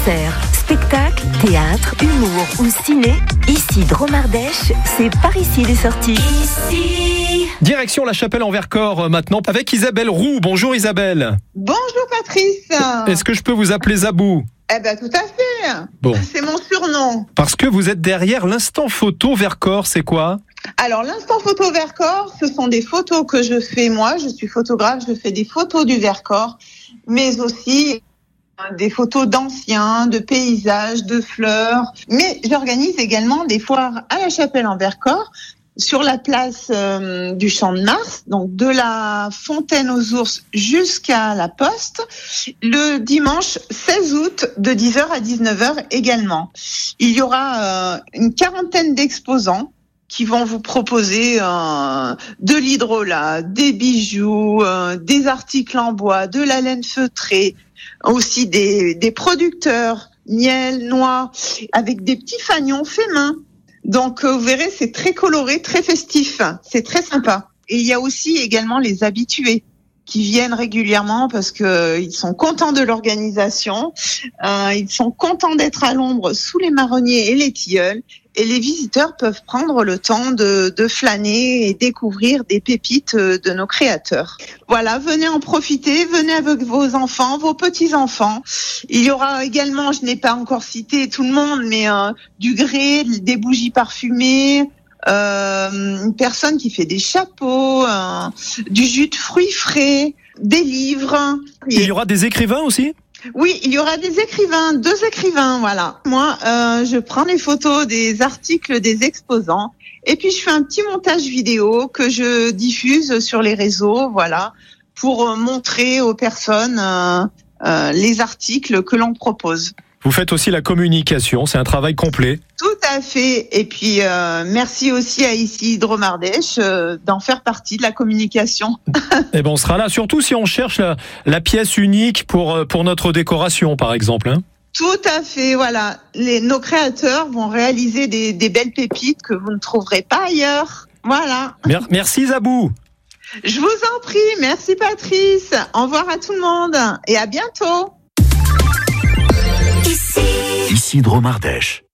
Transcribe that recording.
Concert, spectacle, théâtre, humour ou ciné, ici Dromardèche, c'est par ici les sorties. Ici. Direction la Chapelle en Vercors maintenant avec Isabelle Roux. Bonjour Isabelle. Bonjour Patrice. Est-ce que je peux vous appeler Zabou ? Eh ben tout à fait. Bon. C'est mon surnom. Parce que vous êtes derrière l'Instant Photo Vercors, c'est quoi ? Alors l'Instant Photo Vercors, ce sont des photos que je fais moi. Je suis photographe, je fais des photos du Vercors, mais aussi des photos d'anciens, de paysages, de fleurs. Mais j'organise également des foires à la Chapelle en Vercors, sur la place du Champ de Mars, donc de la Fontaine aux Ours jusqu'à la Poste, le dimanche 16 août de 10h à 19h également. Il y aura une quarantaine d'exposants qui vont vous proposer de l'hydrolat, des bijoux, des articles en bois, de la laine feutrée, aussi des producteurs, miel, noix, avec des petits fanions faits main. Donc vous verrez, c'est très coloré, très festif, c'est très sympa. Et il y a aussi également les habitués qui viennent régulièrement parce que ils sont contents de l'organisation, ils sont contents d'être à l'ombre sous les marronniers et les tilleuls. Et les visiteurs peuvent prendre le temps de flâner et découvrir des pépites de nos créateurs. Voilà, venez en profiter, venez avec vos enfants, vos petits-enfants. Il y aura également, je n'ai pas encore cité tout le monde, mais du grès, des bougies parfumées, une personne qui fait des chapeaux, du jus de fruits frais, des livres. Il y aura des écrivains aussi ? Oui, il y aura des écrivains, 2 écrivains, voilà. Moi, je prends les photos des articles des exposants et puis je fais un petit montage vidéo que je diffuse sur les réseaux, voilà, pour montrer aux personnes les articles que l'on propose. Vous faites aussi la communication, c'est un travail complet. Tout à fait. Et puis, merci aussi à ici Dromardèche d'en faire partie de la communication. Et ben on sera là, surtout si on cherche la pièce unique pour notre décoration, par exemple. Hein. Tout à fait, voilà. Nos créateurs vont réaliser des belles pépites que vous ne trouverez pas ailleurs. Voilà. Merci Zabou. Je vous en prie. Merci Patrice. Au revoir à tout le monde et à bientôt. Ici. Ici Dromardèche.